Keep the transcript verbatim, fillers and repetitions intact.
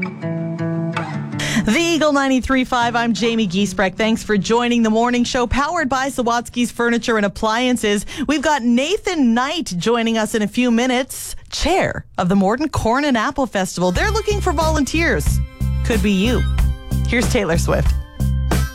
The Eagle ninety-three point five, I'm Jamie Giesbrecht. Thanks for joining the morning show, powered by Sawatsky's Furniture and Appliances. We've got Nathan Knight joining us in a few minutes, chair of the Morden Corn and Apple Festival. They're looking for volunteers. Could be you. Here's Taylor Swift.